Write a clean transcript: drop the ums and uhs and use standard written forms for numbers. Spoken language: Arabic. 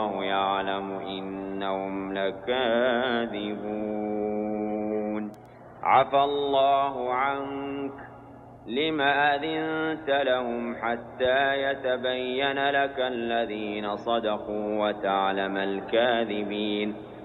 والله يعلم إنهم لكاذبون. عفى الله عنك لم أذنت لهم حتى يتبين لك الذين صدقوا وتعلم الكاذبين.